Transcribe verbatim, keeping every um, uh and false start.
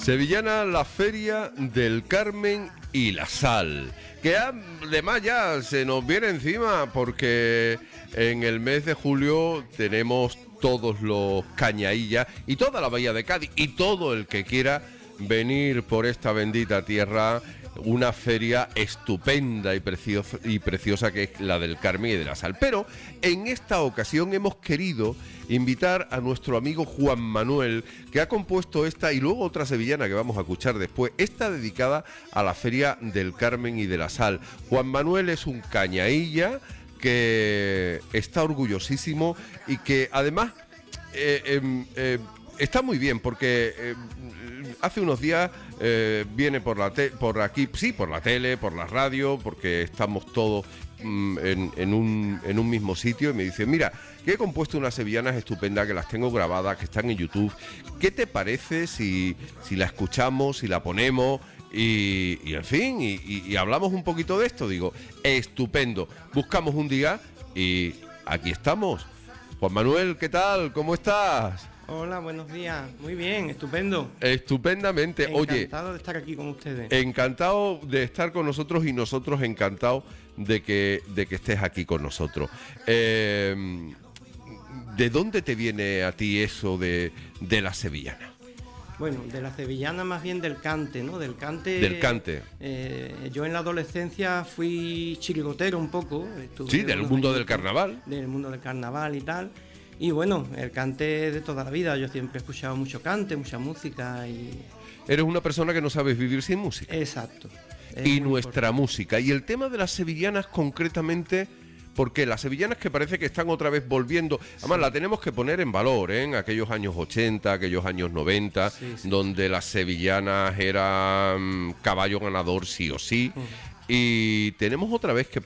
Sevillana, la Feria del Carmen y la Sal, que además ya se nos viene encima porque en el mes de julio tenemos todos los Cañaillas y toda la Bahía de Cádiz y todo el que quiera venir por esta bendita tierra, una feria estupenda y preciosa, y preciosa que es la del Carmen y de la Sal. Pero en esta ocasión hemos querido invitar a nuestro amigo Juan Manuel, que ha compuesto esta y luego otra sevillana que vamos a escuchar después, esta dedicada a la feria del Carmen y de la Sal. Juan Manuel es un cañailla que está orgullosísimo y que además eh, eh, eh, está muy bien porque eh, hace unos días eh, viene por la te por aquí, sí, por la tele, por la radio, porque estamos todos mm, en, en, un, en un mismo sitio, y me dice, mira, que he compuesto unas sevillanas estupendas, que las tengo grabadas, que están en YouTube. ¿Qué te parece si, si la escuchamos, si la ponemos? Y, y en fin, y, y, y hablamos un poquito de esto. Digo, estupendo. Buscamos un día y aquí estamos. Juan Manuel, ¿qué tal? ¿Cómo estás? Hola, buenos días. Muy bien, estupendo. Estupendamente. Oye, encantado de estar aquí con ustedes. Encantado de estar con nosotros y nosotros encantados de que, de que estés aquí con nosotros. Eh, ¿De dónde te viene a ti eso de, de la sevillana? Bueno, de la sevillana más bien del cante, ¿no? Del cante. Del cante. Eh, yo en la adolescencia fui chirigotero un poco. Sí, del mundo del carnaval. Del mundo del carnaval y tal. Y bueno, el cante de toda la vida. Yo siempre he escuchado mucho cante, mucha música y... Eres una persona que no sabes vivir sin música. Exacto. Y nuestra importante. música. Y el tema de las sevillanas concretamente... Porque las sevillanas que parece que están otra vez volviendo, además sí, la tenemos que poner en valor, ¿eh? En aquellos años ochenta, aquellos años noventa, sí, sí, donde las sevillanas eran caballo ganador sí o sí, uh-huh. Y tenemos otra vez que